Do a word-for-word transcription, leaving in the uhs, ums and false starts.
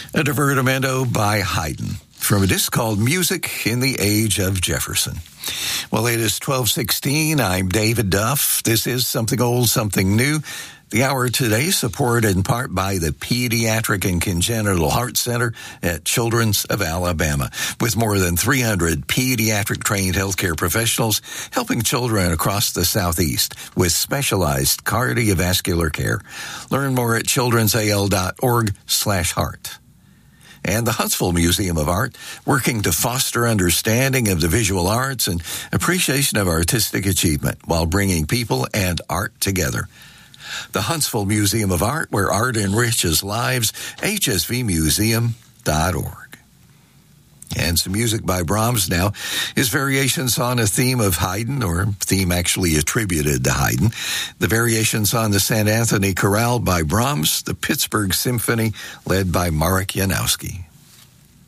A divertimento by Haydn from a disc called Music in the Age of Jefferson. Well, it is twelve sixteen. I'm David Duff. This is Something Old, Something New. The hour today supported in part by the Pediatric and Congenital Heart Center at Children's of Alabama, with more than three hundred pediatric-trained healthcare professionals helping children across the Southeast with specialized cardiovascular care. Learn more at childrensal.org slash heart. And the Huntsville Museum of Art, working to foster understanding of the visual arts and appreciation of artistic achievement while bringing people and art together. The Huntsville Museum of Art, where art enriches lives, h s v museum dot org. And some music by Brahms now is variations on a theme of Haydn, or theme actually attributed to Haydn. The variations on the Saint Anthony Chorale by Brahms, the Pittsburgh Symphony led by Marek Janowski.